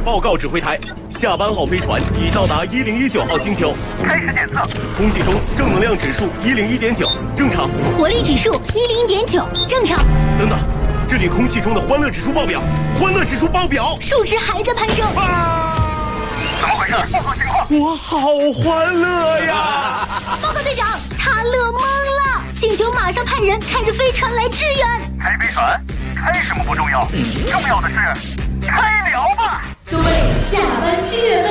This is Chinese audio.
报告指挥台，下班号飞船已到达1019号星球， 开始检测。 空气中正能量指数101.9，正常。 活力指数101.9，正常。 等等，这里空气中的欢乐指数爆表，欢乐指数爆表， 数值还在攀升。 怎么回事？报告情况。 我好欢乐呀！ 报告队长，他乐懵了，星球马上派人开着飞船来支援。 开飞船？开什么不重要，重要的是开聊吧。 各位，下班吃热